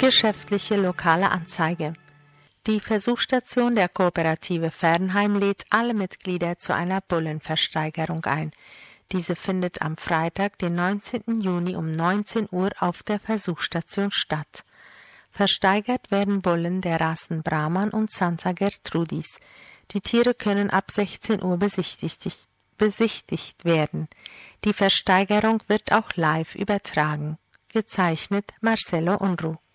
Geschäftliche lokale Anzeige. Die Versuchsstation der Kooperative Fernheim lädt alle Mitglieder zu einer Bullenversteigerung ein. Diese findet am Freitag, den 19. Juni um 19 Uhr auf der Versuchsstation statt. Versteigert werden Bullen der Rassen Brahman und Santa Gertrudis. Die Tiere können ab 16 Uhr besichtigt werden. Die Versteigerung wird auch live übertragen. Gezeichnet Marcelo Unruh.